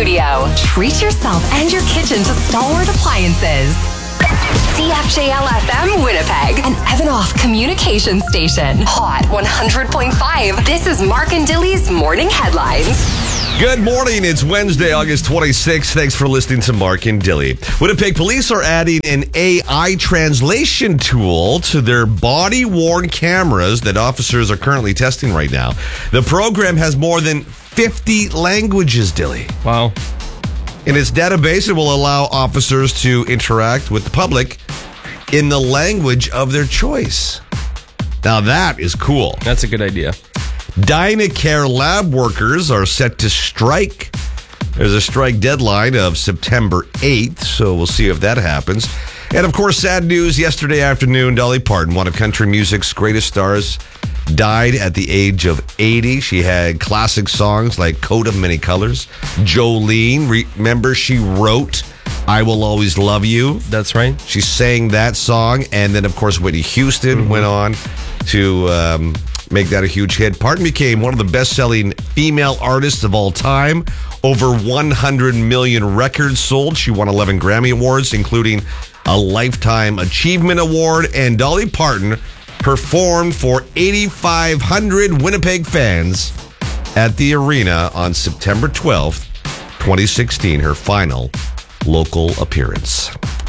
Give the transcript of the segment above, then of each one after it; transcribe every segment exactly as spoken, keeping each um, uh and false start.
studio. Treat yourself and your kitchen to Stalwart Appliances. C F J L F M Winnipeg, an Evanoff communication station. Hot one hundred point five. This is Mark and Dilly's Morning Headlines. Good morning. It's Wednesday, August twenty-sixth. Thanks for listening to Mark and Dilly. Winnipeg police are adding an A I translation tool to their body-worn cameras that officers are currently testing right now. The program has more than fifty languages, Dilly. Wow. In its database, it will allow officers to interact with the public in the language of their choice. Now that is cool. That's a good idea. Dynacare lab workers are set to strike. There's a strike deadline of September eighth, so we'll see if that happens. And of course, sad news yesterday afternoon, Dolly Parton, one of country music's greatest stars, died at the age of eighty. She had classic songs like Coat of Many Colors. Jolene, remember she wrote I Will Always Love You. That's right. She sang that song. And then, of course, Whitney Houston mm-hmm. went on to um, make that a huge hit. Parton became one of the best-selling female artists of all time. Over one hundred million records sold. She won eleven Grammy Awards, including a Lifetime Achievement Award. And Dolly Parton performed for eighty-five hundred Winnipeg fans at the arena on September twelfth, twenty sixteen, her final local appearance.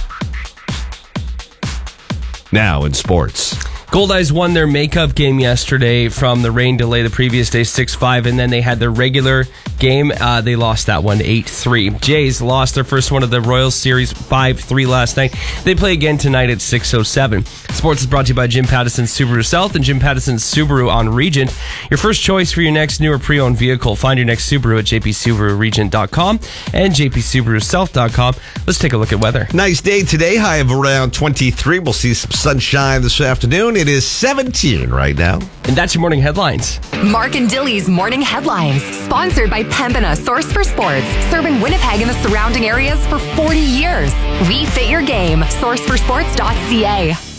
Now in sports. Goldeyes won their makeup game yesterday from the rain delay the previous day, six five, and then they had their regular game. Uh, they lost that one eight three. Jays lost their first one of the Royals series five three last night. They play again tonight at six oh seven. Sports is brought to you by Jim Pattison Subaru South and Jim Pattison Subaru on Regent. Your first choice for your next new or pre-owned vehicle. Find your next Subaru at j p subaru regent dot com and j p subaru south dot com. Let's take a look at weather. Nice day today, high of around twenty-three. We'll see some sunshine this afternoon. It is seventeen right now. And that's your morning headlines. Mark and Dilly's Morning Headlines, sponsored by Pembina, source for sports, serving Winnipeg and the surrounding areas for forty years. We fit your game. source for sports dot c a.